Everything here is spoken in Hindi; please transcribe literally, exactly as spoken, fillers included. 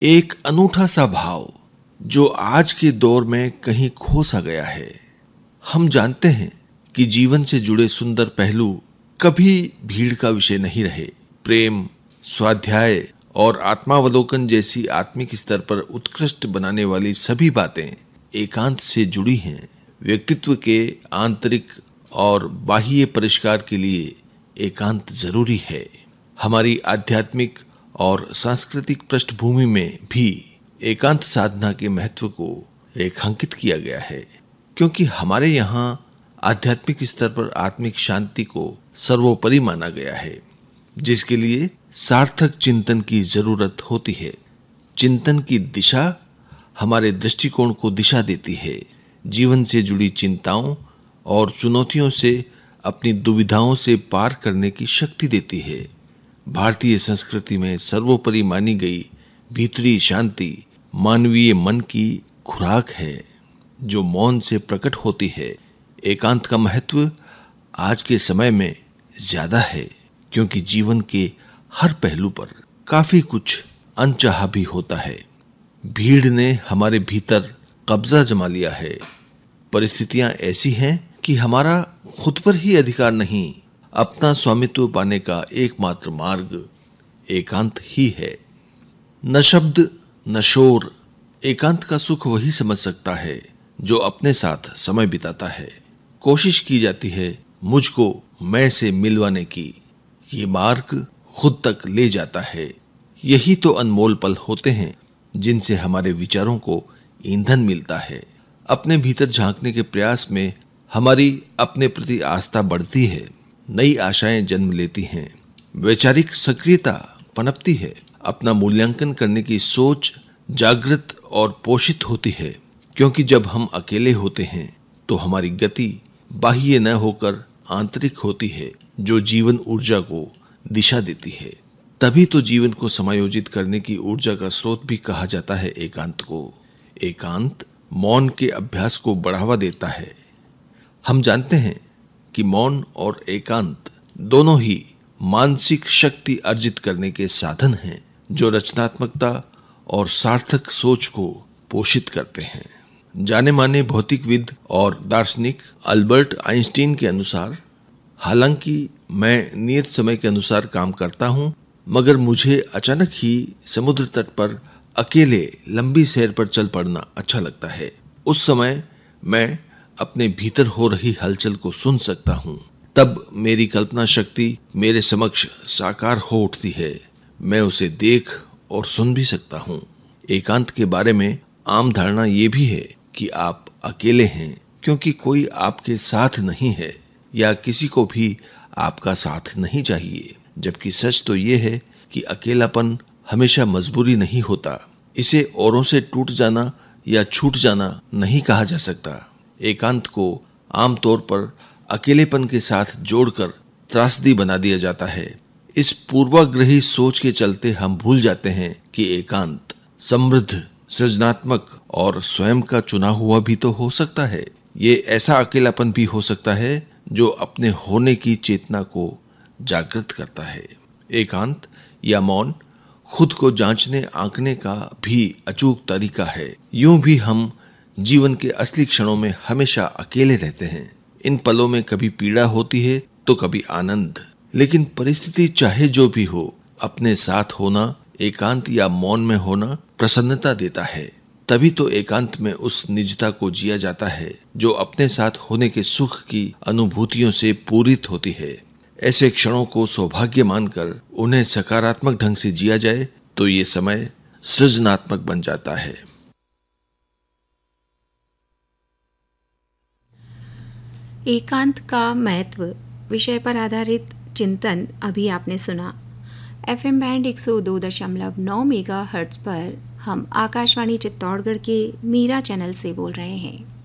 एक अनूठा सा भाव जो आज के दौर में कहीं खो सा गया है। हम जानते हैं कि जीवन से जुड़े सुंदर पहलू कभी भीड़ का विषय नहीं रहे। प्रेम, स्वाध्याय और आत्मावलोकन जैसी आत्मिक स्तर पर उत्कृष्ट बनाने वाली सभी बातें एकांत से जुड़ी हैं। व्यक्तित्व के आंतरिक और बाह्य परिष्कार के लिए एकांत जरूरी है। हमारी आध्यात्मिक और सांस्कृतिक पृष्ठभूमि में भी एकांत साधना के महत्व को रेखांकित किया गया है, क्योंकि हमारे यहाँ आध्यात्मिक स्तर पर आत्मिक शांति को सर्वोपरि माना गया है, जिसके लिए सार्थक चिंतन की जरूरत होती है। चिंतन की दिशा हमारे दृष्टिकोण को दिशा देती है, जीवन से जुड़ी चिंताओं और चुनौतियों से अपनी दुविधाओं से पार करने की शक्ति देती है। भारतीय संस्कृति में सर्वोपरि मानी गई भीतरी शांति मानवीय मन की खुराक है, जो मौन से प्रकट होती है। एकांत का महत्व आज के समय में ज्यादा है, क्योंकि जीवन के हर पहलू पर काफी कुछ अनचाहा भी होता है। भीड़ ने हमारे भीतर कब्जा जमा लिया है। परिस्थितियां ऐसी हैं कि हमारा खुद पर ही अधिकार नहीं, अपना स्वामित्व पाने का एकमात्र मार्ग एकांत ही है। न शब्द न शोर, एकांत का सुख वही समझ सकता है जो अपने साथ समय बिताता है। कोशिश की जाती है मुझको मैं से मिलवाने की, ये मार्ग खुद तक ले जाता है। यही तो अनमोल पल होते हैं जिनसे हमारे विचारों को ईंधन मिलता है। अपने भीतर झांकने के प्रयास में हमारी अपने प्रति आस्था बढ़ती है, नई आशाएं जन्म लेती हैं, वैचारिक सक्रियता पनपती है, अपना मूल्यांकन करने की सोच जागृत और पोषित होती है। क्योंकि जब हम अकेले होते हैं तो हमारी गति बाह्य न होकर आंतरिक होती है, जो जीवन ऊर्जा को दिशा देती है। तभी तो जीवन को समायोजित करने की ऊर्जा का स्रोत भी कहा जाता है एकांत को। एकांत मौन के अभ्यास को बढ़ावा देता है। हम जानते हैं कि मौन और एकांत दोनों ही मानसिक शक्ति अर्जित करने के साधन हैं, जो रचनात्मकता और सार्थक सोच को पोषित करते हैं। जाने माने भौतिकविद और दार्शनिक अल्बर्ट आइंस्टीन के अनुसार, हालांकि मैं नियत समय के अनुसार काम करता हूं, मगर मुझे अचानक ही समुद्र तट पर अकेले लंबी सैर पर चल पड़ना अच्छा लगता है। उस समय मैं अपने भीतर हो रही हलचल को सुन सकता हूँ। तब मेरी कल्पना शक्ति मेरे समक्ष साकार हो उठती है। मैं उसे देख और सुन भी सकता हूँ। एकांत के बारे में आम धारणा ये भी है कि आप अकेले हैं क्योंकि कोई आपके साथ नहीं है, या किसी को भी आपका साथ नहीं चाहिए। जबकि सच तो ये है कि अकेलापन हमेशा मजबूरी नहीं होता। इसे औरों से टूट जाना या छूट जाना नहीं कहा जा सकता। एकांत को आमतौर पर अकेलेपन के साथ जोड़कर त्रासदी बना दिया जाता है। इस पूर्वाग्रही सोच के चलते हम भूल जाते हैं कि एकांत समृद्ध, सृजनात्मक और स्वयं का चुना हुआ भी तो हो सकता है। ये ऐसा अकेलापन भी हो सकता है जो अपने होने की चेतना को जागृत करता है। एकांत या मौन खुद को जांचने आंकने का भी अचूक तरीका है। यूं भी हम जीवन के असली क्षणों में हमेशा अकेले रहते हैं। इन पलों में कभी पीड़ा होती है तो कभी आनंद, लेकिन परिस्थिति चाहे जो भी हो, अपने साथ होना, एकांत या मौन में होना प्रसन्नता देता है। तभी तो एकांत में उस निजता को जिया जाता है जो अपने साथ होने के सुख की अनुभूतियों से पूरित होती है। ऐसे क्षणों को सौभाग्य मानकर उन्हें सकारात्मक ढंग से जिया जाए तो ये समय सृजनात्मक बन जाता है। एकांत का महत्व विषय पर आधारित चिंतन अभी आपने सुना। एफएम बैंड एक सौ दो दशमलव नौ मेगा हर्ट्ज पर हम आकाशवाणी चित्तौड़गढ़ के मीरा चैनल से बोल रहे हैं।